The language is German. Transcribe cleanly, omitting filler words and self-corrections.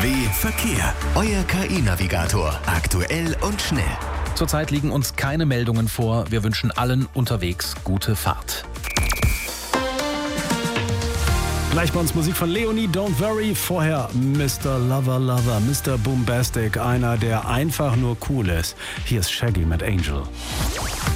RW Verkehr. Euer KI-Navigator. Aktuell und schnell. Zurzeit liegen uns keine Meldungen vor. Wir wünschen allen unterwegs gute Fahrt. Gleich bei uns Musik von Leonie, Don't Worry. Vorher Mr. Lover Lover, Mr. Boombastic, einer, der einfach nur cool ist. Hier ist Shaggy mit Angel.